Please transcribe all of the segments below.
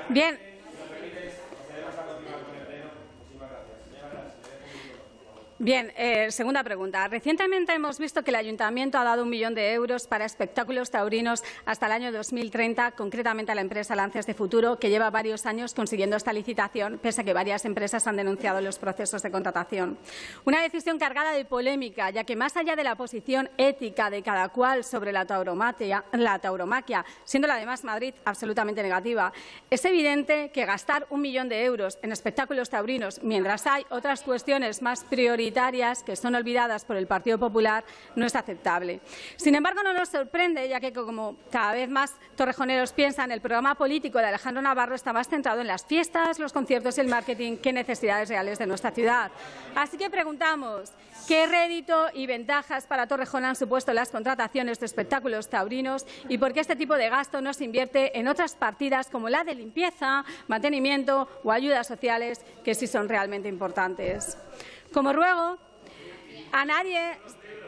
Bien. Bien, segunda pregunta. Recientemente hemos visto que el Ayuntamiento ha dado 1 millón de euros para espectáculos taurinos hasta el año 2030, concretamente a la empresa Lances de Futuro, que lleva varios años consiguiendo esta licitación, pese a que varias empresas han denunciado los procesos de contratación. Una decisión cargada de polémica, ya que más allá de la posición ética de cada cual sobre la tauromaquia, siendo la además Madrid absolutamente negativa, es evidente que gastar 1 millón de euros en espectáculos taurinos, mientras hay otras cuestiones más prioritarias que son olvidadas por el Partido Popular, no es aceptable. Sin embargo, no nos sorprende, ya que, como cada vez más torrejoneros piensan, el programa político de Alejandro Navarro está más centrado en las fiestas, los conciertos y el marketing que necesidades reales de nuestra ciudad. Así que preguntamos, ¿qué rédito y ventajas para Torrejón han supuesto las contrataciones de espectáculos taurinos y por qué este tipo de gasto no se invierte en otras partidas como la de limpieza, mantenimiento o ayudas sociales, que sí son realmente importantes? Como ruego, a nadie.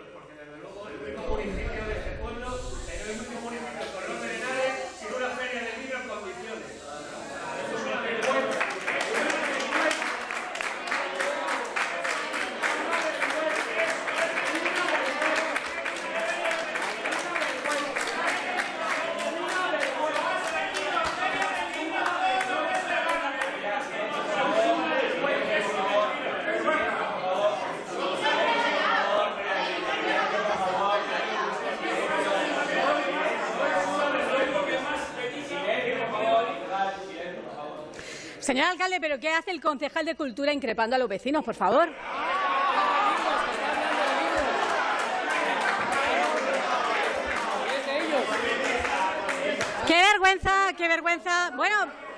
Señor alcalde, ¿pero qué hace el concejal de Cultura increpando a los vecinos, por favor? ¡Qué vergüenza, qué vergüenza! Bueno.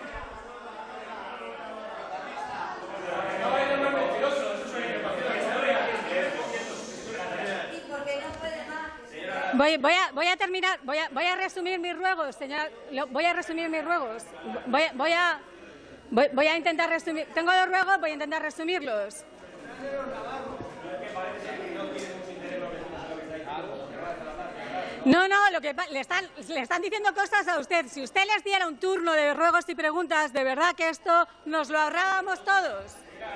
Voy a terminar, voy a resumir mis ruegos, señor. Voy a resumir mis ruegos. Voy a intentar resumir. Tengo 2 ruegos, voy a intentar resumirlos. No, lo que le están diciendo cosas a usted. Si usted les diera un turno de ruegos y preguntas, de verdad que esto nos lo ahorrábamos todos.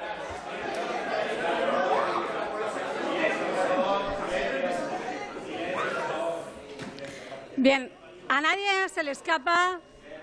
Bien, a nadie se le escapa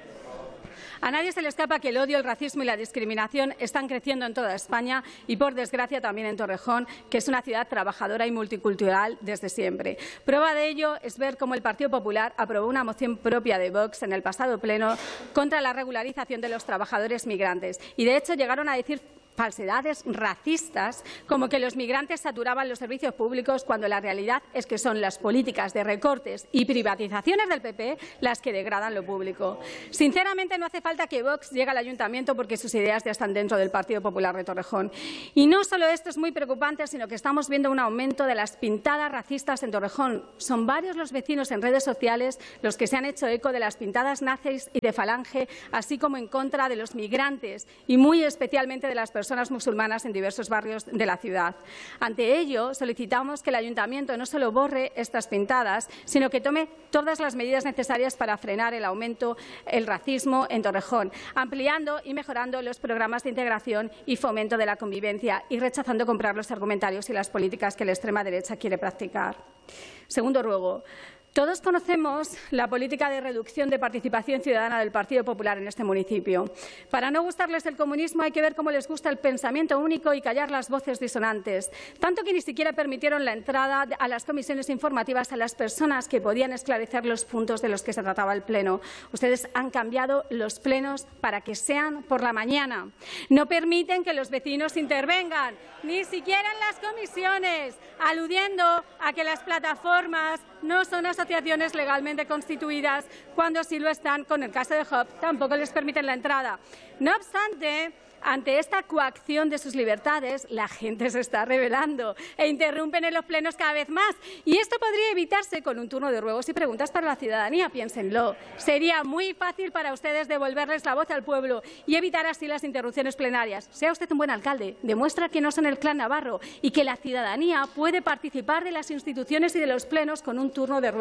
que el odio, el racismo y la discriminación están creciendo en toda España y, por desgracia, también en Torrejón, que es una ciudad trabajadora y multicultural desde siempre. Prueba de ello es ver cómo el Partido Popular aprobó una moción propia de Vox en el pasado pleno contra la regularización de los trabajadores migrantes y, de hecho, llegaron a decir falsedades racistas como que los migrantes saturaban los servicios públicos, cuando la realidad es que son las políticas de recortes y privatizaciones del PP las que degradan lo público. Sinceramente, no hace falta que Vox llegue al Ayuntamiento porque sus ideas ya están dentro del Partido Popular de Torrejón. Y no solo esto es muy preocupante, sino que estamos viendo un aumento de las pintadas racistas en Torrejón. Son varios los vecinos en redes sociales los que se han hecho eco de las pintadas nazis y de Falange, así como en contra de los migrantes y muy especialmente de las personas musulmanas en diversos barrios de la ciudad. Ante ello, solicitamos que el Ayuntamiento no solo borre estas pintadas, sino que tome todas las medidas necesarias para frenar el aumento del racismo en Torrejón, ampliando y mejorando los programas de integración y fomento de la convivencia y rechazando comprar los argumentarios y las políticas que la extrema derecha quiere practicar. Segundo ruego. Todos conocemos la política de reducción de participación ciudadana del Partido Popular en este municipio. Para no gustarles el comunismo hay que ver cómo les gusta el pensamiento único y callar las voces disonantes, tanto que ni siquiera permitieron la entrada a las comisiones informativas a las personas que podían esclarecer los puntos de los que se trataba el Pleno. Ustedes han cambiado los plenos para que sean por la mañana. No permiten que los vecinos intervengan, ni siquiera en las comisiones, aludiendo a que las plataformas no son asociaciones legalmente constituidas, cuando sí lo están. Con el caso de Hop, tampoco les permiten la entrada. No obstante, ante esta coacción de sus libertades, la gente se está rebelando e interrumpen en los plenos cada vez más. Y esto podría evitarse con un turno de ruegos y preguntas para la ciudadanía. Piénsenlo. Sería muy fácil para ustedes devolverles la voz al pueblo y evitar así las interrupciones plenarias. Sea usted un buen alcalde, demuestra que no son el clan Navarro y que la ciudadanía puede participar de las instituciones y de los plenos con un turno de ruegos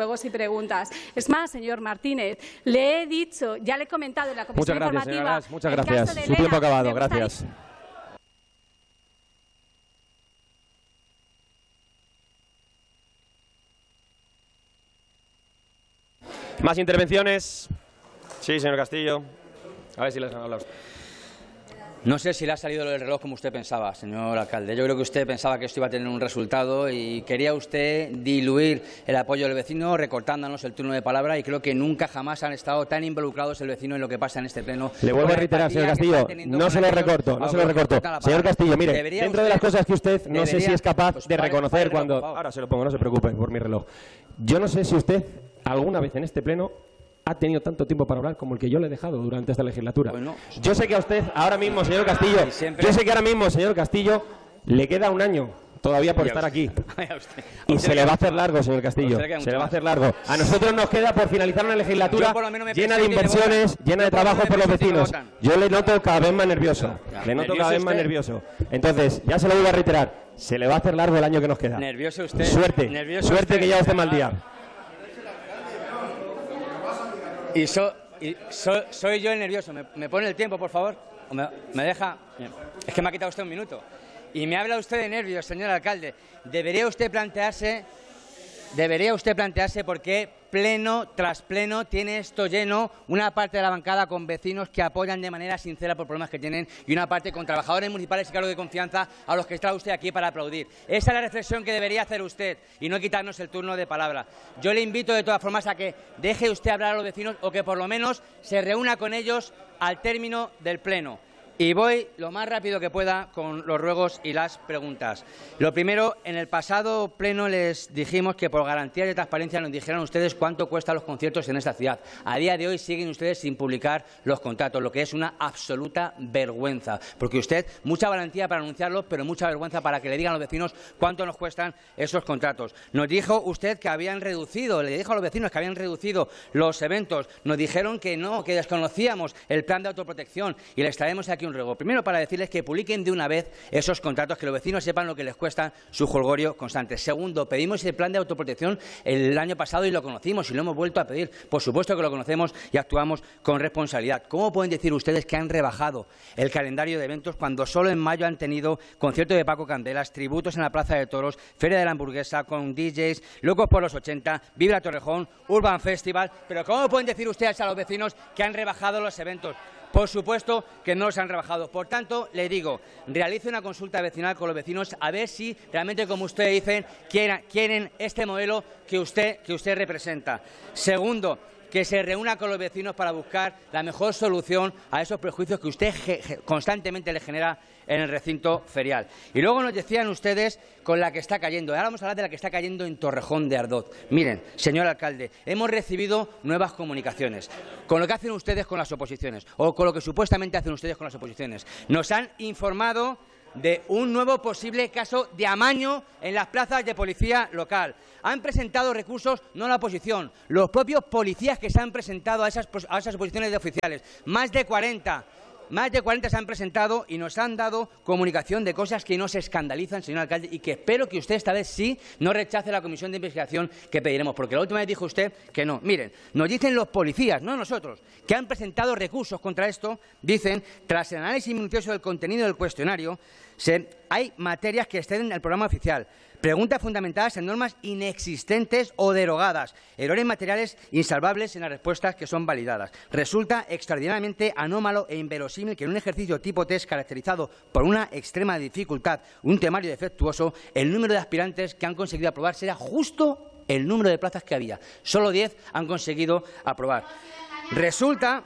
monólogos y preguntas. Es más, señor Martínez, le he dicho, ya le he comentado en la comisión informativa... Muchas gracias. Su tiempo acabado. Gracias. ¿Más intervenciones? Sí, señor Castillo. A ver si les han hablado. No sé si le ha salido lo del reloj como usted pensaba, señor alcalde. Yo creo que usted pensaba que esto iba a tener un resultado y quería usted diluir el apoyo del vecino recortándonos el turno de palabra, y creo que nunca jamás han estado tan involucrados el vecino en lo que pasa en este pleno. Le vuelvo a reiterar, señor Castillo, no se lo recorto, no se lo recorto. Señor Castillo, mire, dentro de las cosas que usted no sé si es capaz de reconocer cuando... Ahora se lo pongo, no se preocupe por mi reloj. Yo no sé si usted alguna vez en este pleno ha tenido tanto tiempo para hablar como el que yo le he dejado durante esta legislatura. Bueno, yo sé que a usted ahora mismo, señor Castillo, yo sé que ahora mismo, señor Castillo, le queda un año todavía por estar aquí. Y se le va a hacer largo, señor Castillo. Se le va a hacer largo. A nosotros nos queda por finalizar una legislatura llena de inversiones, llena de trabajo por los vecinos. Yo le noto cada vez más nervioso. Le noto cada vez más nervioso. Entonces, ya se lo voy a reiterar, se le va a hacer largo el año que nos queda. Nervioso usted. Suerte que ya esté mal día. Y soy yo el nervioso. ¿Me pone el tiempo, por favor? ¿O me deja? Es que me ha quitado usted un minuto. Y me habla usted de nervios, señor alcalde. Debería usted plantearse por qué pleno tras pleno tiene esto lleno, una parte de la bancada con vecinos que apoyan de manera sincera por problemas que tienen y una parte con trabajadores municipales y cargos de confianza a los que está usted aquí para aplaudir. Esa es la reflexión que debería hacer usted y no quitarnos el turno de palabra. Yo le invito de todas formas a que deje usted hablar a los vecinos o que por lo menos se reúna con ellos al término del pleno. Y voy lo más rápido que pueda con los ruegos y las preguntas. Lo primero, en el pasado pleno les dijimos que por garantías de transparencia nos dijeran ustedes cuánto cuestan los conciertos en esta ciudad. A día de hoy siguen ustedes sin publicar los contratos, lo que es una absoluta vergüenza. Porque usted, mucha valentía para anunciarlo, pero mucha vergüenza para que le digan a los vecinos cuánto nos cuestan esos contratos. Nos dijo usted que habían reducido, le dijo a los vecinos que habían reducido los eventos. Nos dijeron que no, que desconocíamos el plan de autoprotección y les traemos aquí un ruego. Primero, para decirles que publiquen de una vez esos contratos, que los vecinos sepan lo que les cuesta su jolgorio constante. Segundo, pedimos el plan de autoprotección el año pasado y lo conocimos y lo hemos vuelto a pedir. Por supuesto que lo conocemos y actuamos con responsabilidad. ¿Cómo pueden decir ustedes que han rebajado el calendario de eventos cuando solo en mayo han tenido concierto de Paco Candelas, tributos en la Plaza de Toros, Feria de la Hamburguesa, con DJs, Locos por los 80, Vibra Torrejón, Urban Festival? Pero ¿cómo pueden decir ustedes a los vecinos que han rebajado los eventos? Por supuesto que no los han rebajado. Por tanto, le digo, realice una consulta vecinal con los vecinos a ver si realmente, como ustedes dicen, quieren este modelo que usted representa. Segundo, que se reúna con los vecinos para buscar la mejor solución a esos prejuicios que usted constantemente le genera en el recinto ferial. Y luego nos decían ustedes con la que está cayendo. Ahora vamos a hablar de la que está cayendo en Torrejón de Ardoz. Miren, señor alcalde, hemos recibido nuevas comunicaciones con lo que hacen ustedes con las oposiciones, o con lo que supuestamente hacen ustedes con las oposiciones. Nos han informado de un nuevo posible caso de amaño en las plazas de policía local. Han presentado recursos, no la oposición, los propios policías que se han presentado a esas oposiciones de oficiales. Más de 40 se han presentado y nos han dado comunicación de cosas que nos escandalizan, señor alcalde, y que espero que usted esta vez sí no rechace la comisión de investigación que pediremos, porque la última vez dijo usted que no. Miren, nos dicen los policías, no nosotros, que han presentado recursos contra esto. Dicen, tras el análisis minucioso del contenido del cuestionario, hay materias que exceden el programa oficial, preguntas fundamentadas en normas inexistentes o derogadas, errores materiales insalvables en las respuestas que son validadas. Resulta extraordinariamente anómalo e inverosímil que en un ejercicio tipo test caracterizado por una extrema dificultad, un temario defectuoso, el número de aspirantes que han conseguido aprobar será justo el número de plazas que había. Solo 10 han conseguido aprobar. Resulta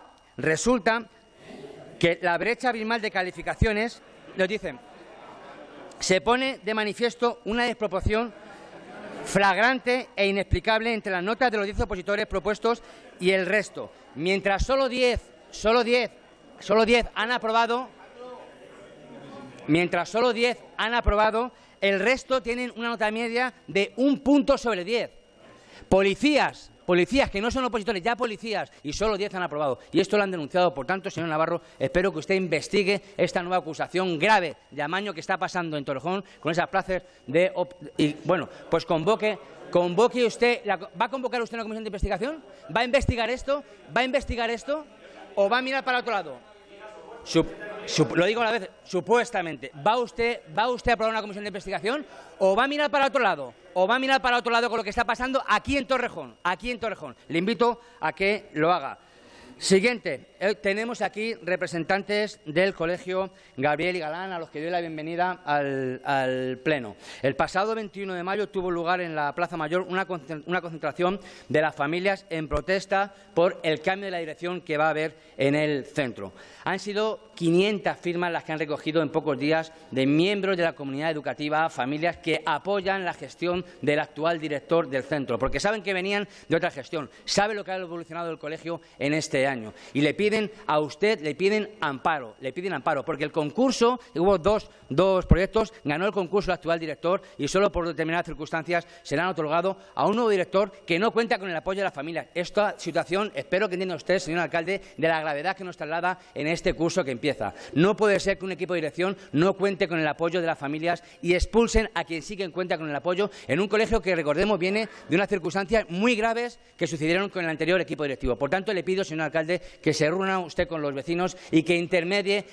que la brecha abismal de calificaciones, nos dicen, se pone de manifiesto una desproporción flagrante e inexplicable entre las notas de los 10 opositores propuestos y el resto. Mientras solo 10 han aprobado, el resto tienen una nota media de 1 punto sobre 10. Policías policías que no son opositores, ya policías, y solo 10 han aprobado. Y esto lo han denunciado. Por tanto, señor Navarro, espero que usted investigue esta nueva acusación grave de amaño que está pasando en Torrejón con esas plazas de... Y, bueno, pues convoque usted... ¿Va a convocar usted una comisión de investigación? ¿Va a investigar esto? ¿Va a investigar esto? ¿O va a mirar para otro lado? Lo digo a la vez, supuestamente. ¿Va usted a aprobar una comisión de investigación? ¿O va a mirar para otro lado? ¿O va a mirar para otro lado con lo que está pasando aquí en Torrejón? Aquí en Torrejón. Le invito a que lo haga. Siguiente, tenemos aquí representantes del Colegio Gabriel y Galán, a los que doy la bienvenida al Pleno. El pasado 21 de mayo tuvo lugar en la Plaza Mayor una concentración de las familias en protesta por el cambio de la dirección que va a haber en el centro. Han sido 500 firmas las que han recogido en pocos días de miembros de la comunidad educativa, familias que apoyan la gestión del actual director del centro, porque saben que venían de otra gestión, saben lo que ha evolucionado el colegio en este año y le piden a usted, le piden amparo, porque el concurso, hubo dos proyectos, ganó el concurso el actual director y solo por determinadas circunstancias se le han otorgado a un nuevo director que no cuenta con el apoyo de las familias. Esta situación, espero que entienda usted, señor alcalde, de la gravedad que nos traslada en este curso que empieza. No puede ser que un equipo de dirección no cuente con el apoyo de las familias y expulsen a quien sí que cuenta con el apoyo en un colegio que, recordemos, viene de unas circunstancias muy graves que sucedieron con el anterior equipo directivo. Por tanto, le pido, señor alcalde, que se reúna usted con los vecinos y que intermedie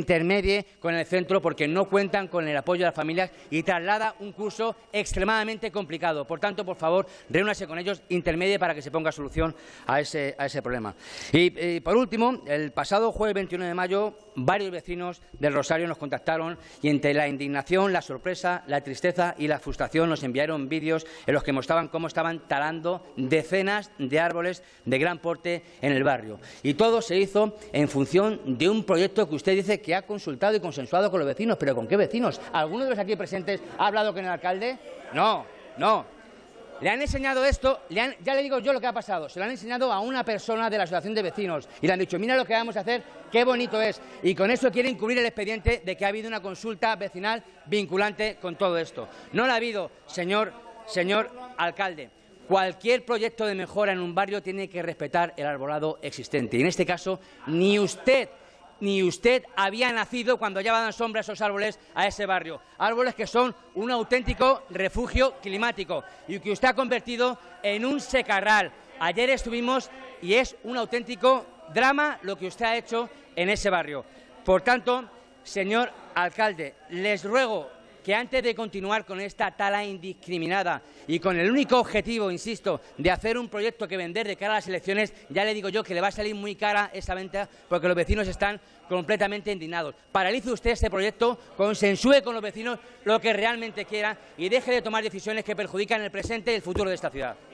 con el centro, porque no cuentan con el apoyo de las familias y traslada un curso extremadamente complicado. Por tanto, por favor, reúnase con ellos, intermedie para que se ponga solución a ese problema. Y por último, el pasado jueves 21 de mayo, varios vecinos del Rosario nos contactaron y entre la indignación, la sorpresa, la tristeza y la frustración nos enviaron vídeos en los que mostraban cómo estaban talando decenas de árboles de gran porte en el barrio. Y todo se hizo en función de un proyecto que usted dice que ha consultado y consensuado con los vecinos. ¿Pero con qué vecinos? ¿Alguno de los aquí presentes ha hablado con el alcalde? No. Le han enseñado esto, ya le digo yo lo que ha pasado, se lo han enseñado a una persona de la asociación de vecinos y le han dicho, mira lo que vamos a hacer, qué bonito es. Y con eso quieren cubrir el expediente de que ha habido una consulta vecinal vinculante con todo esto. No la ha habido, señor alcalde. Cualquier proyecto de mejora en un barrio tiene que respetar el arbolado existente. Y en este caso, ni usted había nacido cuando ya van sombra esos árboles a ese barrio. Árboles que son un auténtico refugio climático y que usted ha convertido en un secarral. Ayer estuvimos y es un auténtico drama lo que usted ha hecho en ese barrio. Por tanto, señor alcalde, les ruego que antes de continuar con esta tala indiscriminada y con el único objetivo, insisto, de hacer un proyecto que vender de cara a las elecciones, ya le digo yo que le va a salir muy cara esa venta porque los vecinos están completamente indignados. Paralice usted este proyecto, consensúe con los vecinos lo que realmente quiera y deje de tomar decisiones que perjudican el presente y el futuro de esta ciudad.